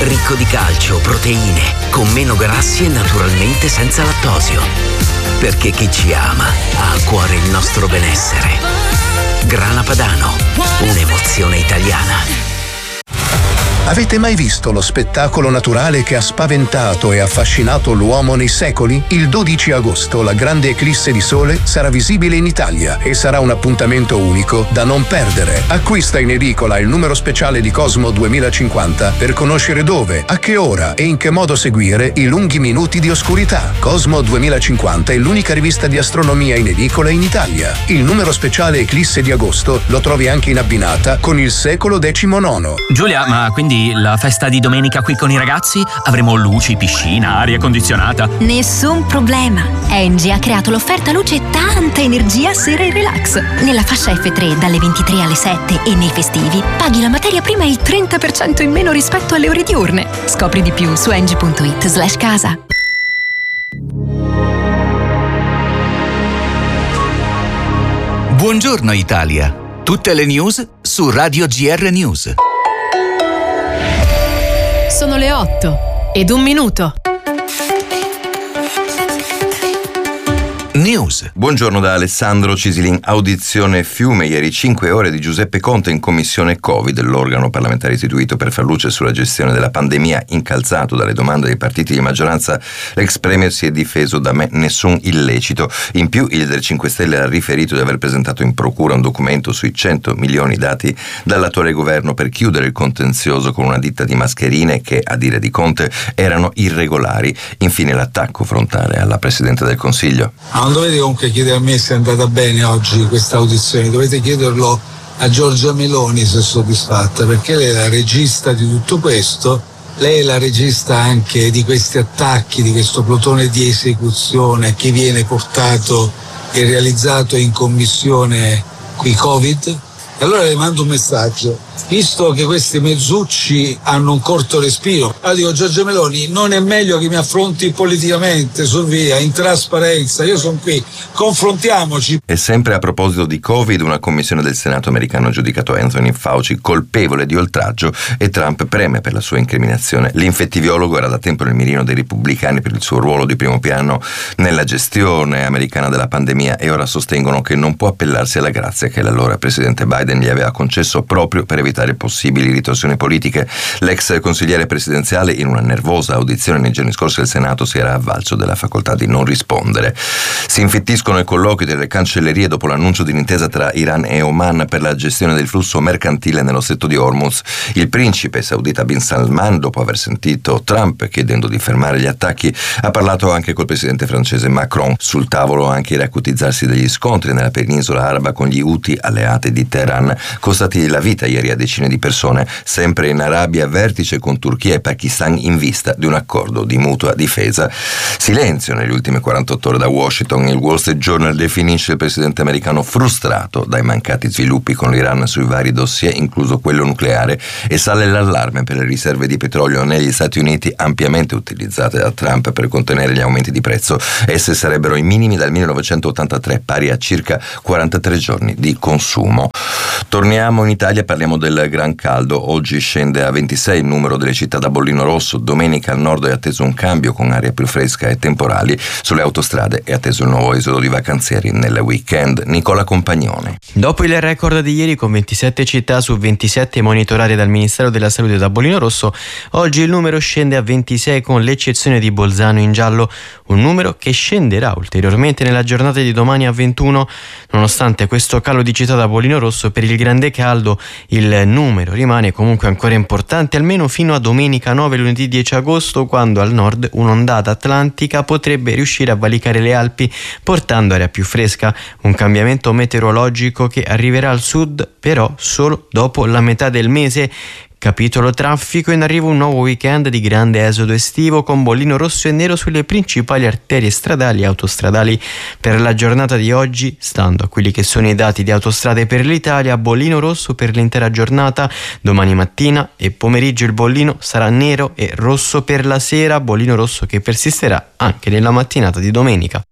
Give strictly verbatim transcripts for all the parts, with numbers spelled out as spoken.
ricco di calcio, proteine, con meno grassi e naturalmente senza lattosio. Perché chi ci ama ha a cuore il nostro benessere. Grana Padano, un'emozione italiana. Avete mai visto lo spettacolo naturale che ha spaventato e affascinato l'uomo nei secoli? Il dodici agosto la grande eclisse di sole sarà visibile in Italia e sarà un appuntamento unico da non perdere. Acquista in edicola il numero speciale di Cosmo duemilacinquanta per conoscere dove, a che ora e in che modo seguire i lunghi minuti di oscurità. Cosmo duemilacinquanta è l'unica rivista di astronomia in edicola in Italia. Il numero speciale eclisse di agosto lo trovi anche in abbinata con il secolo diciannove. Giulia, ma quindi la festa di domenica qui con i ragazzi? Avremo luci, piscina, aria condizionata? Nessun problema. Engie ha creato l'offerta luce tanta energia sera e relax. Nella fascia F tre dalle ventitré alle sette e nei festivi paghi la materia prima il trenta per cento in meno rispetto alle ore diurne. Scopri di più su engie punto it slash casa. Buongiorno Italia. Tutte le news su Radio G R News. Sono le otto ed un minuto. News. Buongiorno da Alessandro Cisilin. Audizione Fiume ieri, cinque ore di Giuseppe Conte in commissione Covid, l'organo parlamentare istituito per far luce sulla gestione della pandemia. Incalzato dalle domande dei partiti di maggioranza, l'ex premier si è difeso da me nessun illecito. In più il leader cinque Stelle ha riferito di aver presentato in procura un documento sui cento milioni dati dall'attuale governo per chiudere il contenzioso con una ditta di mascherine che, a dire di Conte, erano irregolari. Infine l'attacco frontale alla Presidente del Consiglio. Non dovete comunque chiedere a me se è andata bene oggi questa audizione, dovete chiederlo a Giorgia Meloni se è soddisfatta, perché lei è la regista di tutto questo, lei è la regista anche di questi attacchi, di questo plotone di esecuzione che viene portato e realizzato in commissione qui Covid. E allora le mando un messaggio, visto che questi mezzucci hanno un corto respiro, allora dico Giorgia Meloni, non è meglio che mi affronti politicamente, su via, in trasparenza, io sono qui, confrontiamoci. E sempre a proposito di Covid, una commissione del Senato americano ha giudicato Anthony Fauci colpevole di oltraggio e Trump preme per la sua incriminazione. L'infettiviologo era da tempo nel mirino dei repubblicani per il suo ruolo di primo piano nella gestione americana della pandemia e ora sostengono che non può appellarsi alla grazia che l'allora presidente Biden gli aveva concesso proprio per evitare possibili ritorsioni politiche. L'ex consigliere presidenziale in una nervosa audizione nei giorni scorsi al Senato si era avvalso della facoltà di non rispondere. Si infittiscono i colloqui delle cancellerie dopo l'annuncio di un'intesa tra Iran e Oman per la gestione del flusso mercantile nello stretto di Hormuz. Il principe saudita Bin Salman, dopo aver sentito Trump chiedendo di fermare gli attacchi, ha parlato anche col presidente francese Macron. Sul tavolo anche il riacutizzarsi degli scontri nella penisola araba con gli Houthi alleati di Teheran, costati la vita ieri a decine di persone. Sempre in Arabia, vertice con Turchia e Pakistan in vista di un accordo di mutua difesa. Silenzio negli ultimi quarantotto ore da Washington. Il Wall Street Journal definisce il presidente americano frustrato dai mancati sviluppi con l'Iran sui vari dossier, incluso quello nucleare, e sale l'allarme per le riserve di petrolio negli Stati Uniti ampiamente utilizzate da Trump per contenere gli aumenti di prezzo. Esse sarebbero i minimi dal millenovecentottantatré, pari a circa quarantatré giorni di consumo. Torniamo in Italia, parliamo del gran caldo. Oggi scende a ventisei il numero delle città da bollino rosso. Domenica al nord è atteso un cambio con aria più fresca e temporali. Sulle autostrade è atteso il nuovo esodo di vacanzieri nel weekend. Nicola Compagnone. Dopo il record di ieri con ventisette città su ventisette monitorate dal Ministero della Salute da bollino rosso, oggi il numero scende a ventisei con l'eccezione di Bolzano in giallo, un numero che scenderà ulteriormente nella giornata di domani a ventuno. Nonostante questo calo di città da bollino rosso, per il grande caldo il numero rimane comunque ancora importante, almeno fino a domenica nove, lunedì dieci agosto, quando al nord un'ondata atlantica potrebbe riuscire a valicare le Alpi portando aria più fresca, un cambiamento meteorologico che arriverà al sud però solo dopo la metà del mese. Capitolo traffico: in arrivo un nuovo weekend di grande esodo estivo con bollino rosso e nero sulle principali arterie stradali e autostradali. Per la giornata di oggi, stando a quelli che sono i dati di Autostrade per l'Italia, bollino rosso per l'intera giornata. Domani mattina e pomeriggio il bollino sarà nero e rosso per la sera, bollino rosso che persisterà anche nella mattinata di domenica.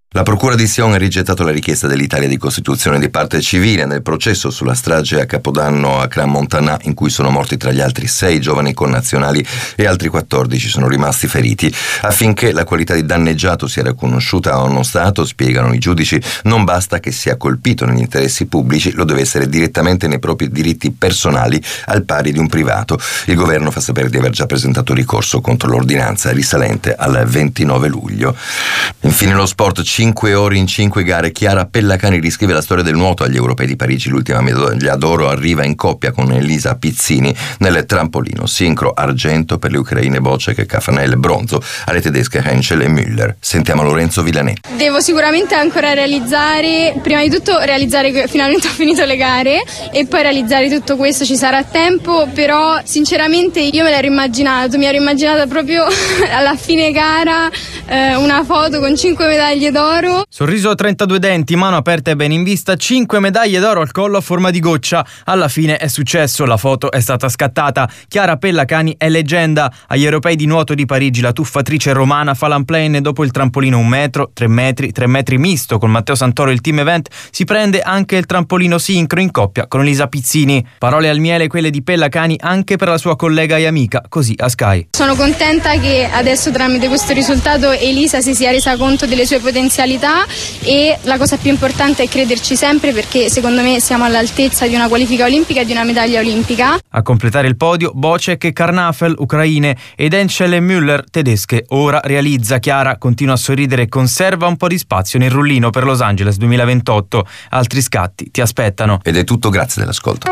La Procura di Sion ha rigettato la richiesta dell'Italia di costituzione di parte civile nel processo sulla strage a Capodanno a Crans-Montana, in cui sono morti tra gli altri sei giovani connazionali e altri quattordici sono rimasti feriti. Affinché la qualità di danneggiato sia riconosciuta a uno Stato, spiegano i giudici, non basta che sia colpito negli interessi pubblici, lo deve essere direttamente nei propri diritti personali, al pari di un privato. Il governo fa sapere di aver già presentato ricorso contro l'ordinanza risalente al ventinove luglio. Infine lo sport. Cinque ore in cinque gare. Chiara Pellacani riscrive la storia del nuoto agli Europei di Parigi. L'ultima medaglia d'oro arriva in coppia con Elisa Pizzini nel trampolino. Sincro argento per le ucraine Bocek e Cafanel, bronzo alle tedesche Henschel e Müller. Sentiamo Lorenzo Villanet. Devo sicuramente ancora realizzare, prima di tutto realizzare che finalmente ho finito le gare e poi realizzare tutto questo, ci sarà tempo, però sinceramente io me l'ero immaginato, mi ero immaginata proprio alla fine gara eh, una foto con cinque medaglie d'oro. Sorriso a trentadue denti, mano aperta e ben in vista, cinque medaglie d'oro al collo a forma di goccia. Alla fine è successo, la foto è stata scattata. Chiara Pellacani è leggenda. Agli Europei di nuoto di Parigi la tuffatrice romana fa l'unplane dopo il trampolino un metro, tre metri, tre metri misto con Matteo Santoro e il team event. Si prende anche il trampolino sincro in coppia con Elisa Pizzini. Parole al miele quelle di Pellacani anche per la sua collega e amica, così a Sky. Sono contenta che adesso tramite questo risultato Elisa si sia resa conto delle sue potenzialità e la cosa più importante è crederci sempre, perché secondo me siamo all'altezza di una qualifica olimpica e di una medaglia olimpica. A completare il podio Bocek e Karnafel, ucraine, ed Henschel e Müller, tedesche. Ora realizza. Chiara continua a sorridere e conserva un po' di spazio nel rullino per Los Angeles duemilaventotto. Altri scatti ti aspettano. Ed è tutto, grazie dell'ascolto.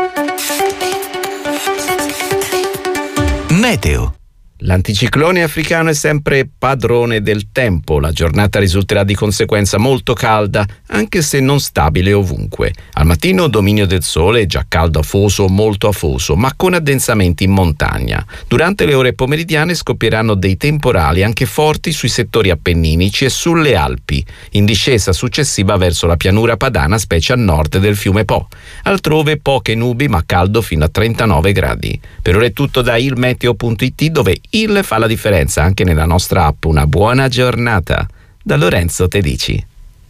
Meteo. L'anticiclone africano è sempre padrone del tempo. La giornata risulterà di conseguenza molto calda, anche se non stabile ovunque. Al mattino dominio del sole, già caldo afoso o molto afoso, ma con addensamenti in montagna. Durante le ore pomeridiane scoppieranno dei temporali anche forti sui settori appenninici e sulle Alpi, in discesa successiva verso la pianura padana, specie a nord del fiume Po. Altrove poche nubi, ma caldo fino a trentanove gradi. Per ora è tutto da ilmeteo punto it, dove il fa la differenza anche nella nostra app. Una buona giornata da Lorenzo Tedici.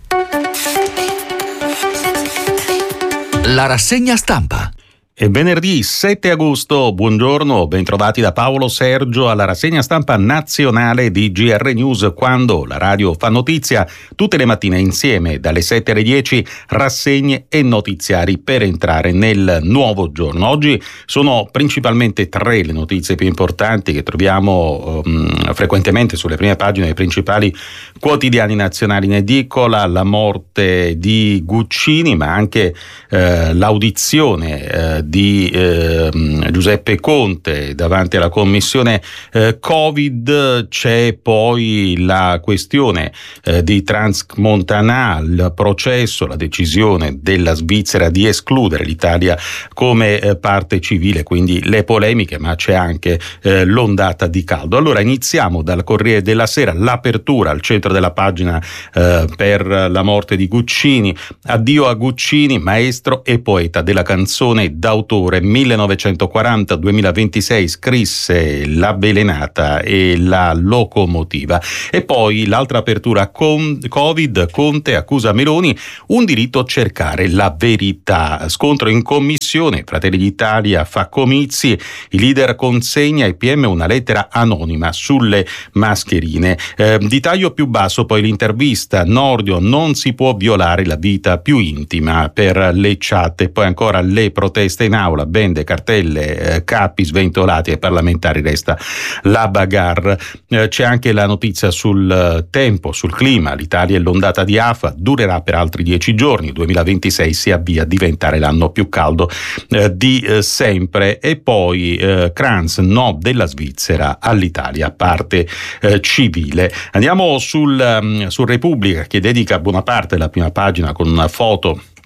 La rassegna stampa. È venerdì sette agosto, buongiorno, bentrovati da Paolo Sergio alla rassegna stampa nazionale di G R News, quando la radio fa notizia tutte le mattine insieme dalle sette alle dieci, rassegne e notiziari per entrare nel nuovo giorno. Oggi sono principalmente tre le notizie più importanti che troviamo um, frequentemente sulle prime pagine dei principali quotidiani nazionali in edicola: la morte di Guccini, ma anche eh, l'audizione eh, di eh, Giuseppe Conte davanti alla commissione eh, Covid. C'è poi la questione eh, di Crans-Montana, il processo, la decisione della Svizzera di escludere l'Italia come eh, parte civile, quindi le polemiche, ma c'è anche eh, l'ondata di caldo. Allora iniziamo dal Corriere della Sera, l'apertura al centro della pagina eh, per la morte di Guccini. Addio a Guccini, maestro e poeta della canzone d'autore. millenovecentoquaranta duemilaventisei scrisse La Belenata e La Locomotiva. E poi l'altra apertura con Covid, Conte accusa Meloni, un diritto a cercare la verità. Scontro in commissione, Fratelli d'Italia fa comizi, il leader consegna ai P M una lettera anonima sulle mascherine. Eh, di taglio più basso poi l'intervista, Nordio, non si può violare la vita più intima per le chat. E poi ancora le proteste in aula, bende, cartelle, eh, capi sventolati ai parlamentari, resta la bagarre. Eh, c'è anche la notizia sul eh, tempo, sul clima. L'Italia e l'ondata di afa durerà per altri dieci giorni. Il duemilaventisei si avvia a diventare l'anno più caldo eh, di eh, sempre. E poi eh, Crans, no della Svizzera all'Italia, parte eh, civile. Andiamo sul, um, sul Repubblica, che dedica buona parte della prima pagina con una foto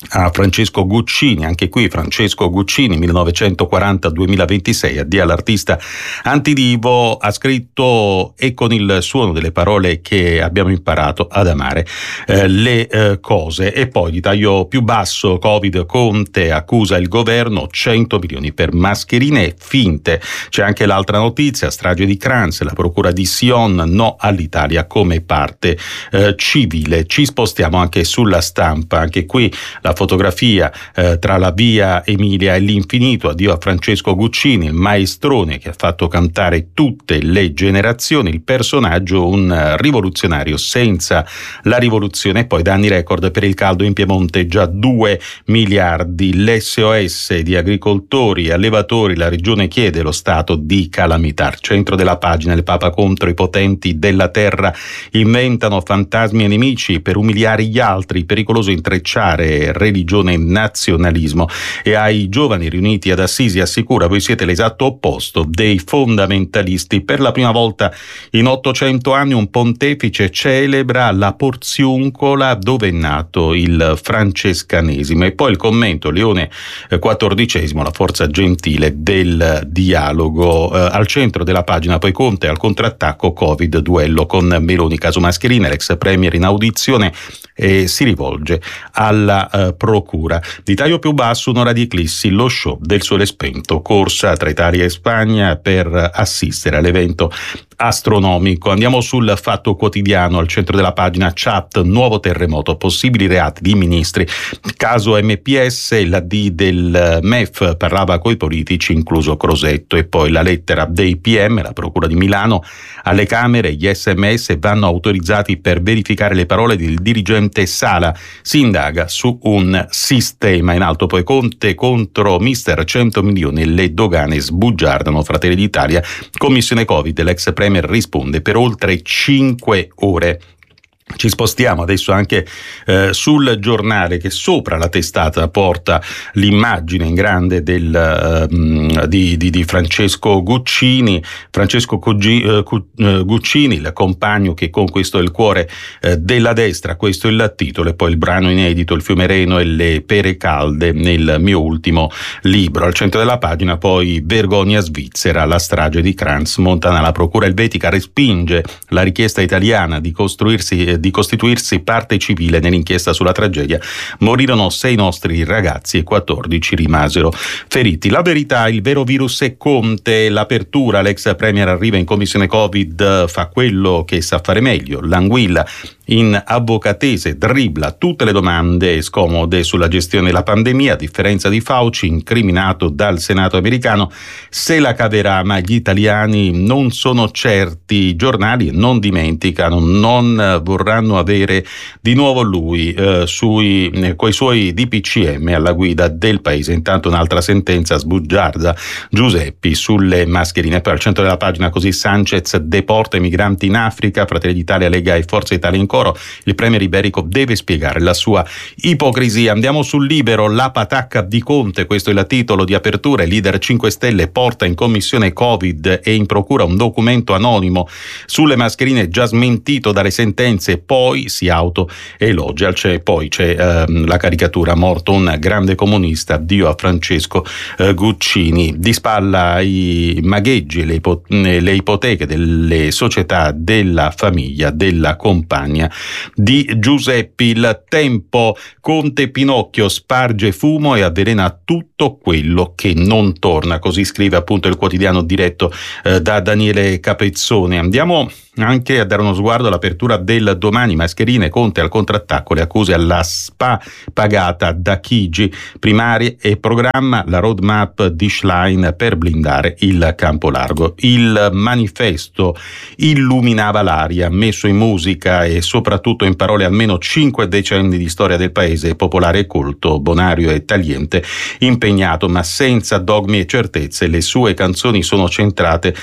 a Francesco Guccini, anche qui Francesco Guccini millenovecentoquaranta duemilaventisei, addio all'artista antidivo, ha scritto e con il suono delle parole che abbiamo imparato ad amare eh, le eh, cose. E poi di taglio più basso, Covid, Conte accusa il governo, cento milioni per mascherine finte. C'è anche l'altra notizia, strage di Kranz, la procura di Sion, no all'Italia come parte eh, civile. Ci spostiamo anche sulla Stampa, anche qui la fotografia eh, tra la via Emilia e l'infinito, addio a Francesco Guccini, il maestrone che ha fatto cantare tutte le generazioni, il personaggio un rivoluzionario senza la rivoluzione. E poi danni record per il caldo in Piemonte, già due miliardi, l'S O S di agricoltori e allevatori, la regione chiede lo stato di calamità. Al centro della pagina il Papa contro i potenti della terra, inventano fantasmi e nemici per umiliare gli altri, pericoloso intrecciare religione e nazionalismo. E ai giovani riuniti ad Assisi assicura: voi siete l'esatto opposto dei fondamentalisti. Per la prima volta in ottocento anni un pontefice celebra la Porziuncola, dove è nato il francescanesimo. E poi il commento, Leone quattordicesimo, la forza gentile del dialogo. Eh, al centro della pagina poi Conte al contrattacco, Covid, duello con Meloni, caso mascherine, l'ex premier in audizione e si rivolge alla uh, procura. Di taglio più basso, un'ora di eclissi, lo show del sole spento, corsa tra Italia e Spagna per assistere all'evento astronomico. Andiamo sul Fatto Quotidiano, al centro della pagina chat, nuovo terremoto, possibili reati di ministri, caso M P S, la D del M E F parlava coi politici, incluso Crosetto. E poi la lettera dei P M, la procura di Milano, alle Camere gli sms vanno autorizzati per verificare le parole del dirigente Sala, si indaga su un sistema. In alto poi Conte contro mister cento milioni, le dogane sbugiardano, Fratelli d'Italia, commissione Covid, l'ex premier risponde per oltre cinque ore. Ci spostiamo adesso anche eh, sul Giornale, che sopra la testata porta l'immagine in grande del, uh, di, di, di Francesco Guccini, Francesco Cuggi, uh, Guccini, il compagno che conquistò il cuore uh, della destra. Questo è il titolo. E poi il brano inedito, Il fiume Reno e le pere calde, nel mio ultimo libro. Al centro della pagina poi vergogna svizzera, la strage di Kranz, Montana, la procura elvetica respinge la richiesta italiana di costruirsi di costituirsi parte civile nell'inchiesta sulla tragedia. Morirono sei nostri ragazzi e quattordici rimasero feriti. La verità, il vero virus è Conte, l'apertura, l'ex premier arriva in commissione Covid, fa quello che sa fare meglio, l'anguilla in avvocatese, dribbla tutte le domande scomode sulla gestione della pandemia. A differenza di Fauci, incriminato dal Senato americano, se la caverà, ma gli italiani non sono certi. I giornali non dimenticano, non vorranno avere di nuovo lui eh, sui eh, coi suoi D P C M alla guida del paese. Intanto un'altra sentenza sbugiarda Giuseppi sulle mascherine. Poi al centro della pagina così Sanchez deporta i migranti in Africa, Fratelli d'Italia, Lega e Forza Italia in coro, il premier iberico deve spiegare la sua ipocrisia. Andiamo sul Libero, la patacca di Conte, questo è il titolo di apertura. Il leader cinque Stelle porta in commissione Covid e in procura un documento anonimo sulle mascherine già smentito dalle sentenze, poi si autoelogia. C'è poi c'è ehm, la caricatura, morto un grande comunista, addio a Francesco eh, Guccini. Di spalla i magheggi e le, ipo- le ipoteche delle società, della famiglia, della compagna di Giuseppi. Il Tempo, Conte Pinocchio sparge fumo e avvelena tutto quello che non torna, così scrive appunto il quotidiano diretto eh, da Daniele Capezzone. Andiamo anche a dare uno sguardo all'apertura del Domani, mascherine, Conte al contrattacco, le accuse alla SPA pagata da Chigi, primarie e programma la roadmap di Schlein per blindare il campo largo. Il Manifesto illuminava l'aria, messo in musica e soprattutto in parole almeno cinque decenni di storia del paese, popolare e colto, bonario e tagliente, impegnato ma senza dogmi e certezze. Le sue canzoni sono centrate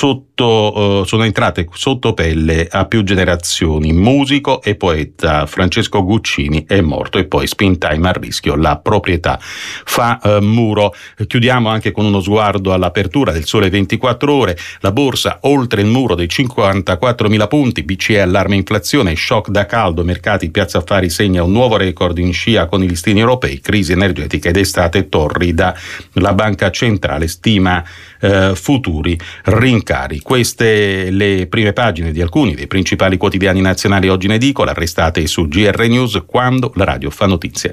sotto, uh, sono entrate sotto pelle a più generazioni. Musico e poeta Francesco Guccini è morto. E poi Spin Time, a rischio la proprietà fa uh, muro. Chiudiamo anche con uno sguardo all'apertura del Sole ventiquattro Ore, la borsa oltre il muro dei cinquantaquattromila punti, B C E allarme inflazione, shock da caldo, mercati, piazza affari segna un nuovo record in scia con i listini europei, crisi energetica ed estate torrida. La banca centrale stima eh, futuri rincari. Queste le prime pagine di alcuni dei principali quotidiani nazionali oggi in edicola, restate su G R News quando la radio fa notizia.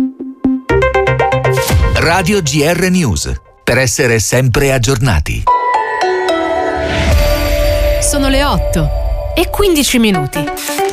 Radio G R News, per essere sempre aggiornati. Sono le otto e quindici minuti.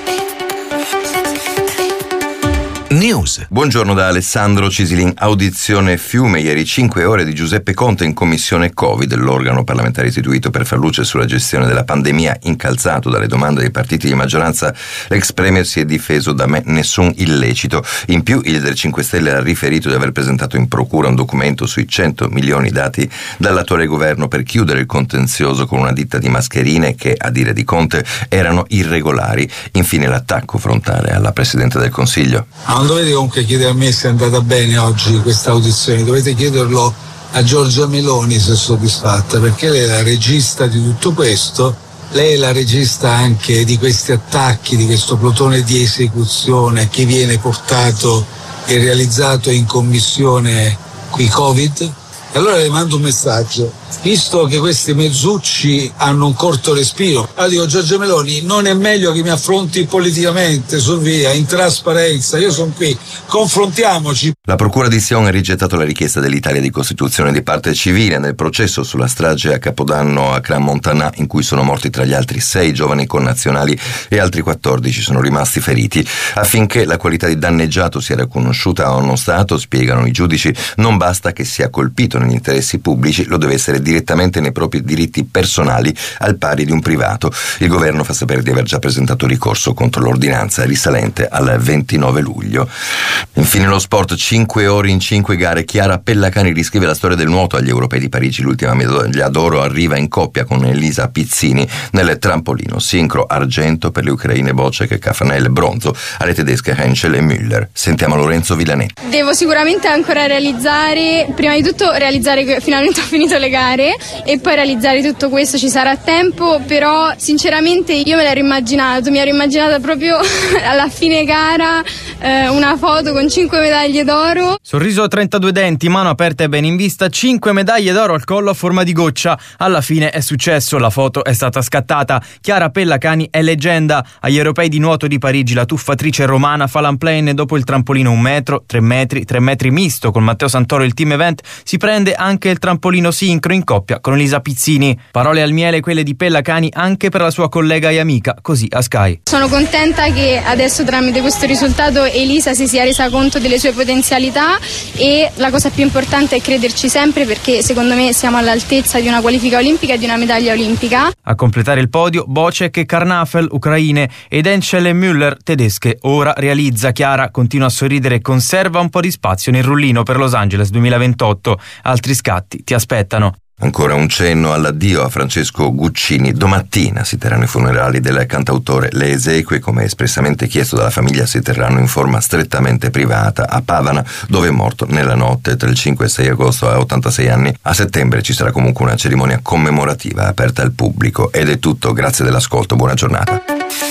News. Buongiorno da Alessandro Cisilin. Audizione Fiume, ieri cinque ore di Giuseppe Conte in commissione Covid, l'organo parlamentare istituito per far luce sulla gestione della pandemia. Incalzato dalle domande dei partiti di maggioranza, l'ex premier si è difeso da me nessun illecito. In più il leader cinque Stelle ha riferito di aver presentato in procura un documento sui cento milioni dati dall'attuale governo per chiudere il contenzioso con una ditta di mascherine che, a dire di Conte, erano irregolari. Infine l'attacco frontale alla Presidente del Consiglio. Non dovete comunque chiedere a me se è andata bene oggi questa audizione, dovete chiederlo a Giorgia Meloni se è soddisfatta, perché lei è la regista di tutto questo, lei è la regista anche di questi attacchi, di questo plotone di esecuzione che viene portato e realizzato in commissione qui Covid. E allora le mando un messaggio, visto che questi mezzucci hanno un corto respiro, allora dico: Giorgia Meloni, non è meglio che mi affronti politicamente, su via, in trasparenza, io sono qui, confrontiamoci. La Procura di Sion ha rigettato la richiesta dell'Italia di costituzione di parte civile nel processo sulla strage a Capodanno a Crans-Montana, in cui sono morti tra gli altri sei giovani connazionali e altri quattordici sono rimasti feriti. Affinché la qualità di danneggiato sia riconosciuta a uno Stato, spiegano i giudici, non basta che sia colpito negli interessi pubblici, lo deve essere direttamente nei propri diritti personali, al pari di un privato. Il governo fa sapere di aver già presentato ricorso contro l'ordinanza risalente al ventinove luglio. Infine lo sport, cinque ore in cinque gare. Chiara Pellacani riscrive la storia del nuoto agli europei di Parigi. L'ultima medaglia d'oro arriva in coppia con Elisa Pizzini nel trampolino sincro, argento per le ucraine Bocek e Cafanel, bronzo alle tedesche Henschel e Müller. Sentiamo Lorenzo Villanet. Devo sicuramente ancora realizzare, prima di tutto realizzare che finalmente ho finito le gare e poi realizzare tutto questo, ci sarà tempo, però sinceramente io me l'ero immaginato, mi ero immaginata proprio alla fine gara eh, una foto con cinque medaglie d'oro. Sorriso a trentadue denti, mano aperta e ben in vista, cinque medaglie d'oro al collo a forma di goccia. Alla fine è successo, la foto è stata scattata. Chiara Pellacani è leggenda. Agli europei di nuoto di Parigi la tuffatrice romana fa l'unplane dopo il trampolino un metro, tre metri, tre metri misto con Matteo Santoro il team event. Si prende anche il trampolino sincro in coppia con Elisa Pizzini. Parole al miele quelle di Pellacani anche per la sua collega e amica, così a Sky. Sono contenta che adesso tramite questo risultato Elisa si sia resa conto delle sue potenzialità e la cosa più importante è crederci sempre, perché secondo me siamo all'altezza di una qualifica olimpica e di una medaglia olimpica. A completare il podio Bocek e Karnafel ucraine ed Henschel e Müller tedesche. Ora realizza. Chiara continua a sorridere e conserva un po' di spazio nel rullino per Los Angeles duemilaventotto. Altri scatti ti aspettano. Ancora un cenno all'addio a Francesco Guccini. Domattina si terranno i funerali del cantautore. Le esequie, come espressamente chiesto dalla famiglia, si terranno in forma strettamente privata a Pavana, dove è morto nella notte tra il cinque e sei agosto a ottantasei anni. A settembre ci sarà comunque una cerimonia commemorativa aperta al pubblico. Ed è tutto, grazie dell'ascolto, buona giornata.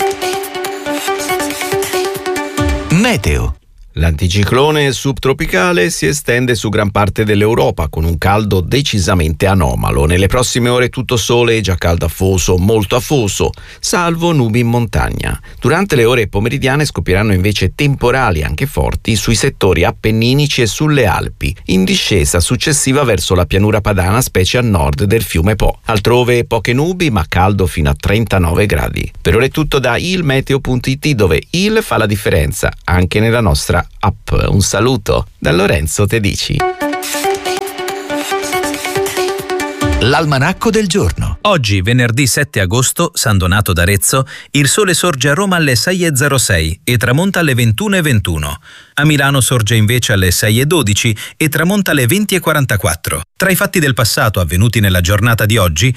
Meteo. L'anticiclone subtropicale si estende su gran parte dell'Europa con un caldo decisamente anomalo. Nelle prossime ore tutto sole e già caldo afoso, molto afoso, salvo nubi in montagna. Durante le ore pomeridiane scoppieranno invece temporali anche forti sui settori appenninici e sulle Alpi, in discesa successiva verso la pianura padana, specie a nord del fiume Po. Altrove poche nubi ma caldo fino a trentanove gradi. Per ora è tutto da ilmeteo punto it, dove il fa la differenza anche nella nostra app. Un saluto da Lorenzo Tedici. L'almanacco del giorno. Oggi, venerdì sette agosto, San Donato d'Arezzo, il sole sorge a Roma alle sei e zero sei e tramonta alle ventuno e ventuno. A Milano sorge invece alle sei e dodici e tramonta alle venti e quarantaquattro. Tra i fatti del passato avvenuti nella giornata di oggi,